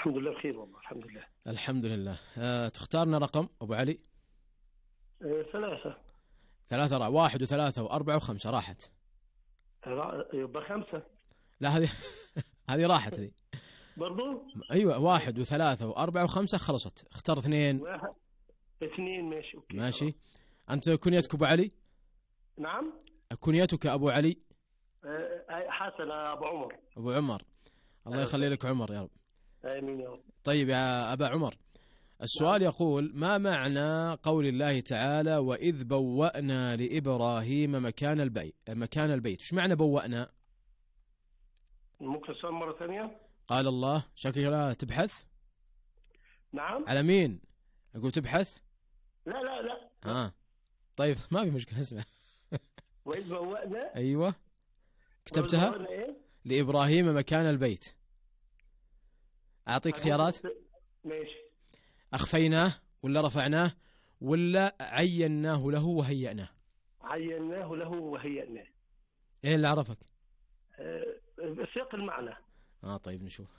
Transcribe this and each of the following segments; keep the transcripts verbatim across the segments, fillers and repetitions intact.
الحمد لله بخير والله الحمد لله. الحمد لله. أه تختارنا رقم أبو علي؟ أه ثلاثة. ثلاثة راح. واحد وثلاثة وأربعة وخمسة راحت. يبقى خمسة. لا هذه هذه راحت هذه. برضو؟ أيوة واحد وثلاثة وأربعة وخمسة خلصت. اختار اثنين. واحد اثنين ماشي. أوكي. ماشي. أنت كنيتك أبو علي؟ نعم. كنيتك أبو علي؟ أه حسن أبو عمر. أبو عمر. الله يخلي لك عمر يا رب. آمين يا رب. طيب يا أبا عمر، السؤال يقول: ما معنى قول الله تعالى وإذ بوأنا لإبراهيم مكان البيت؟ مكان البيت إيش معنى بوأنا؟ ممكن السؤال مرة ثانية؟ قال الله شكلك لا تبحث. نعم. على مين؟ أقول تبحث. لا لا لا. آه طيب ما في مشكلة اسمع. وإذ بوأنا. أيوة كتبتها. إيه؟ لإبراهيم مكان البيت. أعطيك خيارات. ماشي. أخفيناه ولا رفعناه ولا عيناه له وهيأناه؟ عيناه له وهيأناه. إيه اللي عرفك؟ أه سياق المعنى. آه طيب نشوف.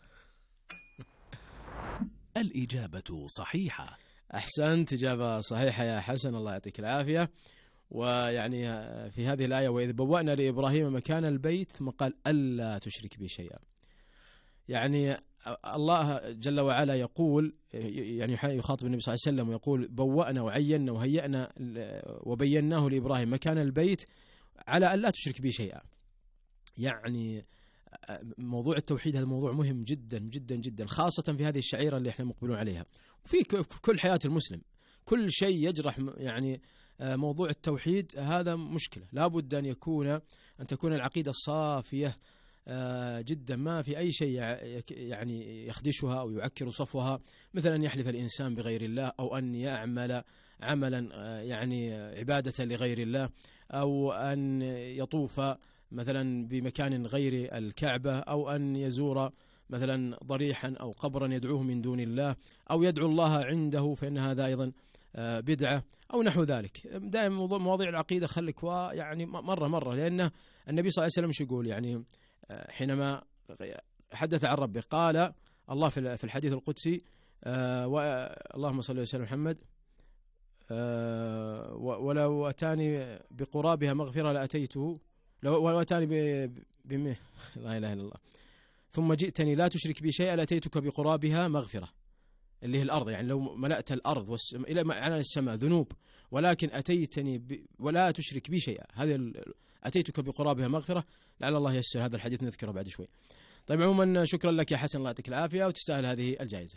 الإجابة صحيحة. أحسنت، إجابة صحيحة يا حسن، الله يعطيك العافية. ويعني في هذه الآية وإذ بوأنا لإبراهيم مكان البيت ثم قال ألا تشرك بي شيئا، يعني الله جل وعلا يقول، يعني يخاطب النبي صلى الله عليه وسلم ويقول بوأنا وعينا وهيأنا وبيناه لإبراهيم مكان البيت على ألا تشرك بي شيئا. يعني موضوع التوحيد هذا موضوع مهم جدا جدا جدا، خاصة في هذه الشعيرة اللي احنا مقبلون عليها، وفي كل حياة المسلم كل شيء يجرح. يعني موضوع التوحيد هذا مشكلة، لابد أن يكون أن تكون العقيدة صافية جدا، ما في أي شيء يعني يخدشها أو يعكر صفوها، مثل أن يحلف الإنسان بغير الله أو أن يعمل عملا يعني عبادة لغير الله أو أن يطوف مثلا بمكان غير الكعبة أو أن يزور مثلا ضريحا أو قبرا يدعوه من دون الله أو يدعو الله عنده، فإن هذا أيضا بدعة أو نحو ذلك. دائما مواضيع العقيدة خليك يعني مرة مرة، لأن النبي صلى الله عليه وسلم شو يقول؟ يعني حينما حدث عن ربه قال الله في الحديث القدسي اللهم صل وسلم محمد ولو أتاني بقرابها مغفرة لأتيته، لو أتاني بمه لا إله إلا الله ثم جئتني لا تشرك بي شيئا لأتيتك بقرابها مغفرة، اللي هي الأرض، يعني لو ملأت الأرض والسم... إلى معنى السماء ذنوب، ولكن أتيتني ب... ولا تشرك بي شيئا، هذه ال... أتيتك بقرابها مغفرة. لعل الله ييسر هذا الحديث نذكره بعد شوي. طيب عموما شكرا لك يا حسن، الله يعطيك العافية وتستاهل هذه الجائزة.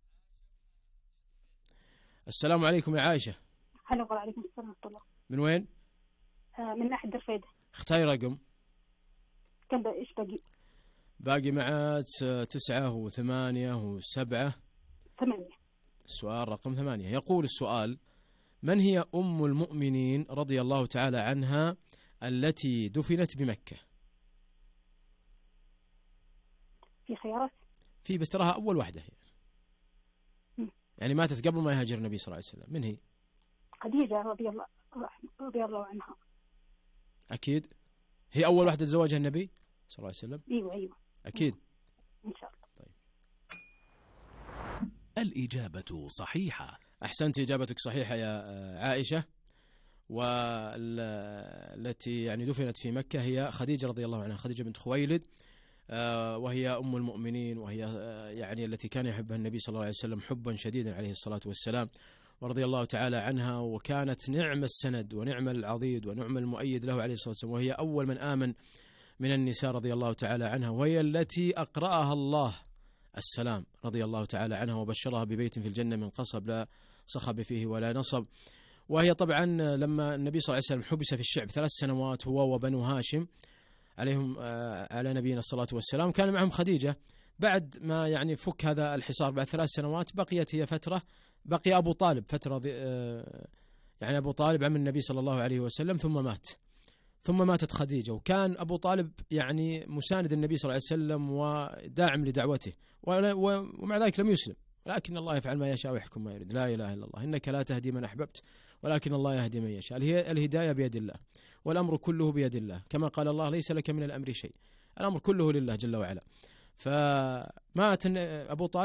السلام عليكم يا عائشة. هلا وعليكم السلام ورحمة الله. من وين؟ آه من ناحية درفيدة. اختاري رقم. كم ايش باقي؟ باقي معك تسعة وثمانية وسبعة. ثمانية. السؤال رقم ثمانية. يقول السؤال: من هي أم المؤمنين رضي الله تعالى عنها التي دفنت بمكة؟ في خيارات؟ في، بس تراها أول واحدة هي. م. يعني ماتت قبل ما يهاجر النبي صلى الله عليه وسلم. من هي؟ خديجة رضي الله رضي الله عنها. أكيد هي أول واحدة تزوجها النبي صلى الله عليه وسلم. أيوة أيوة أكيد إن شاء الله. طيب الإجابة صحيحة. أحسنت، إجابتك صحيحة يا عائشة. والتي يعني دفنت في مكة هي خديجة رضي الله عنها، خديجة بنت خويلد، وهي أم المؤمنين، وهي يعني التي كان يحبها النبي صلى الله عليه وسلم حبا شديدا عليه الصلاة والسلام، ورضي الله تعالى عنها، وكانت نعم السند ونعم العضيد ونعم المؤيد له عليه الصلاة والسلام، وهي أول من آمن من النساء رضي الله تعالى عنها، وهي التي أقرأها الله السلام رضي الله تعالى عنها وبشرها ببيت في الجنة من قصب لا صخب فيه ولا نصب. وهي طبعا لما النبي صلى الله عليه وسلم حبس في الشعب ثلاث سنوات هو وبنو هاشم عليهم على نبينا الصلاة والسلام، كان معهم خديجة. بعد ما يعني فك هذا الحصار بعد ثلاث سنوات بقيت هي فترة، بقي أبو طالب فترة، يعني أبو طالب عم النبي صلى الله عليه وسلم، ثم مات ثم ماتت خديجة. وكان أبو طالب يعني مساند النبي صلى الله عليه وسلم وداعم لدعوته، ومع ذلك لم يسلم، ولكن الله يفعل ما يشاء ويحكم ما يريد. لا إله إلا الله، إنك لا تهدي من أحببت ولكن الله يهدي من يشاء. الهداية بيد الله والأمر كله بيد الله، كما قال الله ليس لك من الأمر شيء، الأمر كله لله جل وعلا. فمات أبو طالب